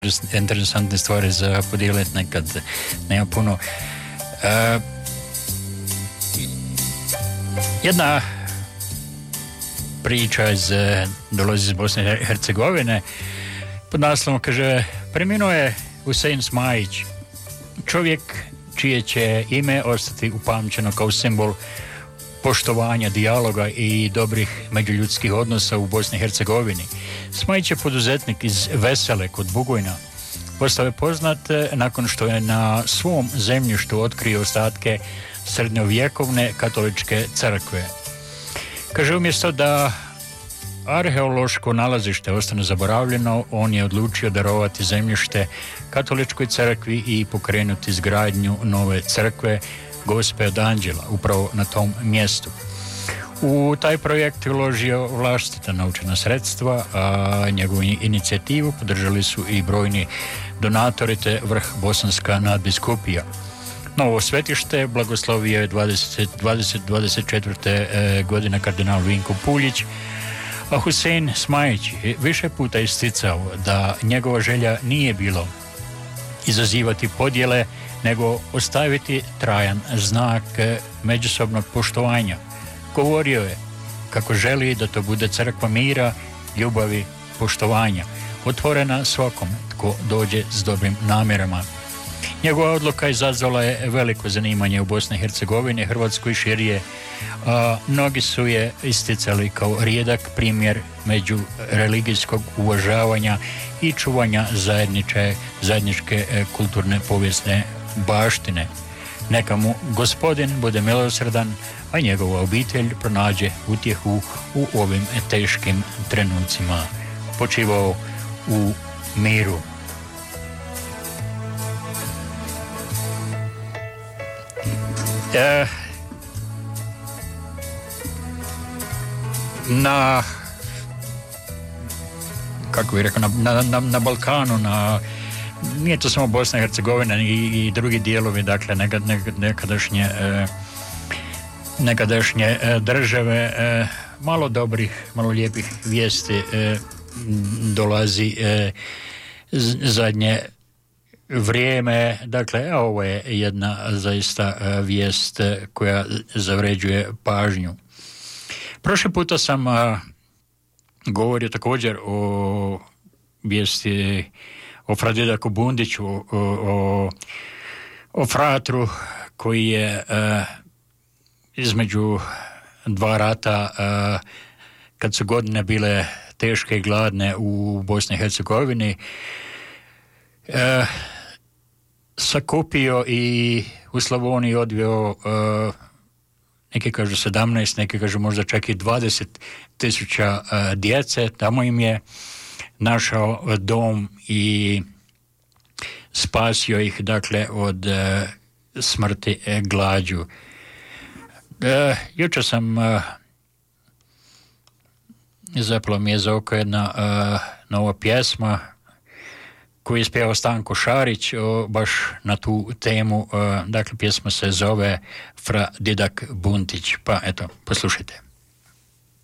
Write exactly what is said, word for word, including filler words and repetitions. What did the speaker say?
interesantne stvari za podijeliti, nekad nema puno. E, jedna priča iz, dolazi iz Bosne i Hercegovine, pod naslovom kaže: preminuo je Husein Smajić, čovjek čije će ime ostati upamćeno kao simbol poštovanja, dijaloga i dobrih međuljudskih odnosa u Bosni i Hercegovini. Smajić je poduzetnik iz Vesele kod Bugojna. Postao je poznat nakon što je na svom zemljištu otkrio ostatke srednjovjekovne katoličke crkve. Kaže, umjesto da arheološko nalazište ostane zaboravljeno, on je odlučio darovati zemljište katoličkoj crkvi i pokrenuti izgradnju nove crkve Gospe od Anđela, upravo na tom mjestu. U taj projekt je uložio vlastita novčana sredstva, a njegovu inicijativu podržali su i brojni donatori te vrh Bosanska nadbiskupija. Novo svetište blagoslovio je dvadeset dvadeset četvrte godine kardinal Vinko Puljić, a Husein Smajić je više puta isticao da njegova želja nije bilo izazivati podjele, nego ostaviti trajan znak međusobnog poštovanja. Govorio je kako želi da to bude crkva mira, ljubavi, poštovanja, otvorena svakom tko dođe s dobrim namjerama. Njegova odluka izazvala je veliko zanimanje u Bosni i Hercegovini, Hrvatskoj i širije, a mnogi su je isticali kao rijedak primjer među religijskog uvažavanja i čuvanja zajedničke, zajedničke kulturne povijesne baštine. Neka mu Gospodin bude milosrdan, a njegova obitelj pronađe utjehu u ovim teškim trenucima. Počivao u miru. E, na kako bih rekao, na, na, na Balkanu, na nije to samo Bosna i Hercegovina i, i drugi dijelovi, dakle nekad, nekad, nekadašnje e, nekadašnje e, države, e, malo dobrih, malo lijepih vijesti e, dolazi e, z, zadnje vrijeme. Dakle, ovo je jedna zaista e, vijest koja zavređuje pažnju. Prošli puta sam a, govorio također o vijesti o Fradidaku Bundiću, o, o, o fratru koji je uh, između dva rata, uh, kad su godine bile teške i gladne u Bosni i Hercegovini, uh, sakupio i u Slavoniji odveo uh, neki kažu sedamnaest, neki kažu možda čak i dvadeset tisuća uh, djece. Tamo im je našao dom i spasio ih, dakle, od e, smrti e, glađu. E, jučer sam e, zapala mi je za oko jedna e, nova pjesma koju je spjevao Stanko Šarić o, baš na tu temu. E, dakle, pjesma se zove Fradidak Buntić. Pa eto, poslušajte.